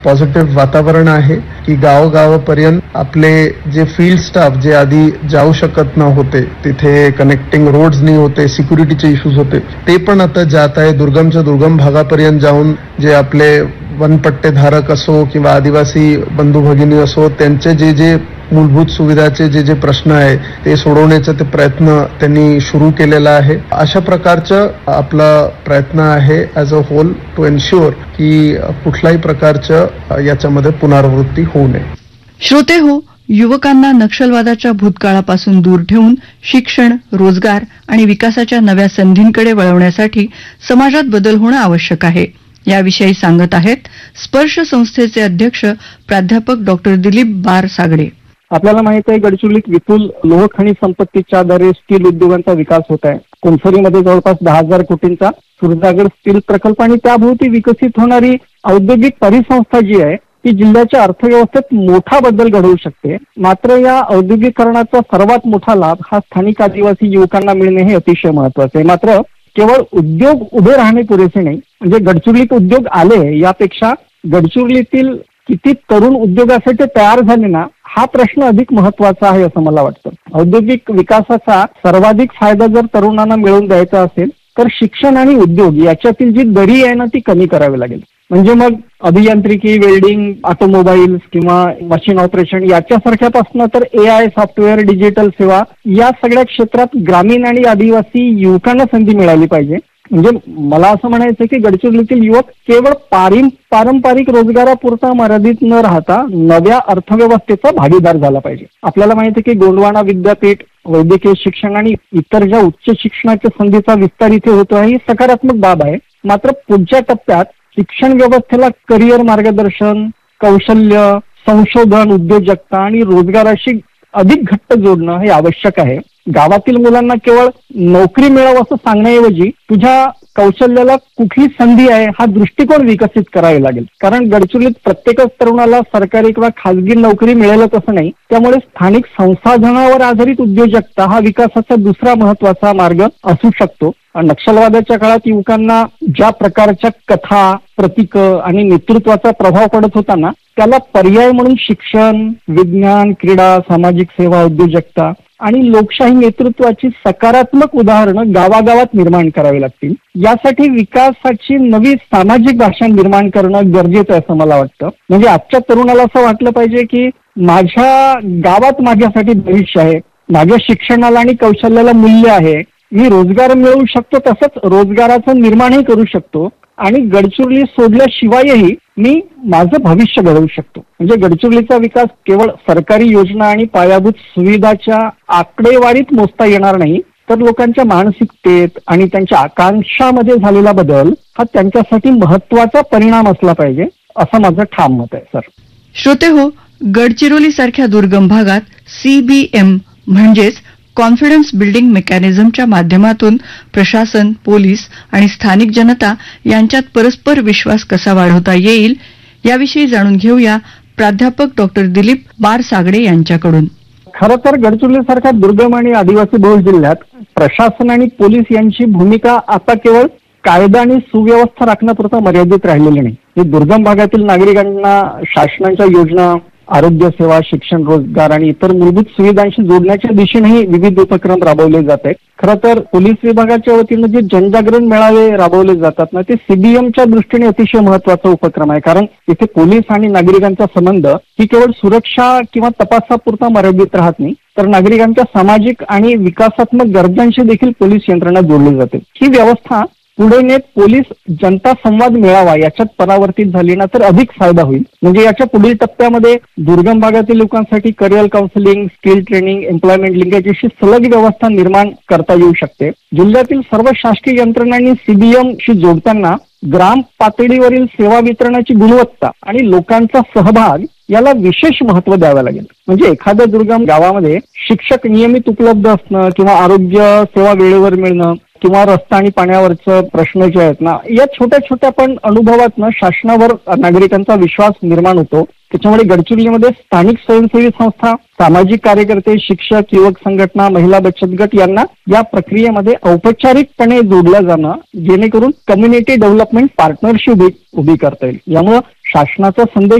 Positive वातावरण आहे की गावोगावापर्यंत आपले जे फील्ड स्टाफ जे आधी जाऊ शकत नव्हते, तिथे कनेक्टिंग रोड्स नाही होते, सिक्युरिटीचे इश्यूज होते, ते पण आता जात आहे. दुर्गमच्या दुर्गम भागापर्यंत जाऊन जे आपले वनपट्टेधारक असो किंवा आदिवासी बंधू भगिनी असो, त्यांचे जे जे मूलभूत सुविधाचे जे जे प्रश्न आहे ते सोडवण्याचा ते प्रयत्न त्यांनी सुरू केलेला आहे. अशा प्रकारचं आपला प्रयत्न आहे as a whole to ensure की कुठल्याही प्रकारचं याच्यामध्ये पुनरावृत्ती होऊ नये. श्रोते हो, युवकांना नक्षलवादाच्या भूतकाळापासून दूर ठेवून शिक्षण, रोजगार आणि विकासाच्या नव्या संधींकडे वळवण्यासाठी समाजात बदल होणं आवश्यक आहे. याविषयी सांगत आहेत स्पर्श संस्थेचे अध्यक्ष प्राध्यापक डॉक्टर दिलीप बार सागडे. आपल्याला माहित आहे, गडचिरोलीत विपुल लोह खनिज संपत्तीच्या आधारे स्टील उद्योगांचा विकास होत आहे. कुंसरीमध्ये जवळपास 10,000 कोटींचा सुरजागड स्टील प्रकल्प आणि त्याभोवती विकसित होणारी औद्योगिक परिसंस्था जी आहे ती जिल्ह्याच्या अर्थव्यवस्थेत मोठा बदल घडवू शकते. मात्र या औद्योगिकरणाचा सर्वात मोठा लाभ हा स्थानिक आदिवासी युवकांना मिळणे हे अतिशय महत्वाचे आहे. मात्र केवळ उद्योग उभे राहणे पुरेसे नाही. म्हणजे गडचिरोलीत उद्योग आले यापेक्षा गडचिरोलीतील किती तरुण उद्योगासाठी तयार झाले ना, हा प्रश्न अधिक महत्वाचा आहे असं मला वाटतं. औद्योगिक विकासाचा सर्वाधिक फायदा जर तरुणांना मिळवून द्यायचा असेल तर शिक्षण आणि उद्योग याच्यातील जी दरी आहे ना ती कमी करावी लागेल. म्हणजे मग अभियांत्रिकी, वेल्डिंग, ऑटोमोबाईल्स किंवा मशीन ऑपरेशन याच्यासारख्यापासून तर AI, सॉफ्टवेअर, डिजिटल सेवा या सगळ्या क्षेत्रात ग्रामीण आणि आदिवासी युवकांना संधी मिळाली पाहिजे. म्हणजे मला असं म्हणायचं की गडचिरोलीतील युवक केवळ पारंपरिक रोजगारापुरता मर्यादित न राहता नव्या अर्थव्यवस्थेचा भागीदार झाला पाहिजे. आपल्याला माहिती आहे की गोंडवाना विद्यापीठ, वैद्यकीय शिक्षण आणि इतर ज्या उच्च शिक्षणाच्या संधीचा विस्तार इथे होतो आहे ही सकारात्मक बाब आहे. मात्र पुढच्या टप्प्यात शिक्षण व्यवस्थेला करिअर मार्गदर्शन, कौशल्य, संशोधन, उद्योजकता आणि रोजगाराशी अधिक घट्ट जोडणं हे आवश्यक आहे. गावातील मुलांना केवळ नोकरी मिळव असं सांगण्याऐवजी तुझ्या कौशल्याला कुठली संधी आहे हा दृष्टिकोन विकसित करावे लागेल. कारण गडचिरोलीत प्रत्येकच तरुणाला सरकारी किंवा खासगी नोकरी मिळेलच असं नाही. त्यामुळे स्थानिक संसाधनावर आधारित उद्योजकता हा विकासाचा दुसरा महत्वाचा मार्ग असू शकतो. नक्षलवादाच्या काळात युवकांना ज्या प्रकारच्या कथा, प्रतीक आणि नेतृत्वाचा प्रभाव पडत होता ना, त्याला पर्याय म्हणून शिक्षण, विज्ञान, क्रीडा, सामाजिक सेवा, उद्योजकता आणि लोकशाही नेतृत्वाची सकारात्मक उदाहरणं गावागावात निर्माण करावी लागतील. यासाठी विकासाची नवी सामाजिक भाषा निर्माण करणं गरजेचं आहे असं मला वाटतं. म्हणजे आजच्या तरुणाला असं वाटलं पाहिजे की माझ्या गावात माझ्यासाठी भविष्य आहे, माझ्या शिक्षणाला आणि कौशल्याला मूल्य आहे, मी रोजगार मिळवू शकतो, तसंच रोजगाराचं निर्माणही करू शकतो आणि गडचिरोली सोडल्याशिवायही मी माझं भविष्य घडवू शकतो. म्हणजे गडचिरोलीचा विकास केवळ सरकारी योजना आणि पायाभूत सुविधाच्या आकडेवारीत मोजता येणार नाही, तर लोकांच्या मानसिकतेत आणि त्यांच्या आकांक्षामध्ये झालेला बदल हा त्यांच्यासाठी महत्वाचा परिणाम असला पाहिजे असं माझं ठाम मत आहे. सर श्रोते हो, गडचिरोली सारख्या दुर्गम भागात CBM म्हणजेच कॉन्फिडन्स बिल्डिंग मेकॅनिझमच्या माध्यमातून प्रशासन, पोलीस आणि स्थानिक जनता यांच्यात परस्पर विश्वास कसा वाढवता येईल याविषयी जाणून घेऊया प्राध्यापक डॉक्टर दिलीप बार सागडे यांच्याकडून. खरं तर गडचिरोलीसारख्या दुर्गम आणि आदिवासी बहुल जिल्ह्यात प्रशासन आणि पोलीस यांची भूमिका आता केवळ कायदा आणि सुव्यवस्था राखण्यापुरता मर्यादित राहिलेली नाही. ही दुर्गम भागातील नागरिकांना शासनाच्या योजना, आरोग्य सेवा, शिक्षण, रोजगार आणि इतर मूलभूत सुविधांशी जोडण्याच्या दिशेनेही विविध उपक्रम राबवले जात आहेत. खरं तर पोलीस विभागाच्या वतीनं जे जनजागरण मेळावे राबवले जातात ना, ते CBMच्या दृष्टीने अतिशय महत्वाचा उपक्रम आहे. कारण इथे पोलीस आणि नागरिकांचा संबंध ही केवळ सुरक्षा किंवा तपासापुरता मर्यादित राहत नाही, तर नागरिकांच्या सामाजिक आणि विकासात्मक गरजांशी देखील पोलीस यंत्रणा जोडली जाते. ही व्यवस्था पुढे नेत पोलीस जनता संवाद मेळावा याच्यात परावर्तित झाली ना तर अधिक फायदा होईल. म्हणजे याच्या पुढील टप्प्यामध्ये दुर्गम भागातील लोकांसाठी career counselling, skill training, employment linkage अशी सलग व्यवस्था निर्माण करता येऊ शकते. जिल्ह्यातील सर्व शासकीय यंत्रणांनी CBMशी जोडताना ग्राम पातळीवरील सेवा वितरणाची गुणवत्ता आणि लोकांचा सहभाग याला विशेष महत्व द्यावं लागेल. म्हणजे एखाद्या दुर्गम गावामध्ये शिक्षक नियमित उपलब्ध असणं किंवा आरोग्य सेवा वेळेवर मिळणं किंवा रस्ता आणि पाण्यावरचं प्रश्न जे आहेत ना, या छोट्या छोट्या पण अनुभवातनं शासनावर नागरिकांचा विश्वास निर्माण होतो. त्याच्यामुळे गडचिरोलीमध्ये स्थानिक स्वयंसेवी संस्था, सामाजिक कार्यकर्ते, शिक्षक, युवक संघटना, महिला बचत गट यांना या प्रक्रियेमध्ये औपचारिकपणे जोडलं जाणं जेणेकरून कम्युनिटी डेव्हलपमेंट पार्टनरशिप उभी करता येईल. यामुळं शासनाचा संदेश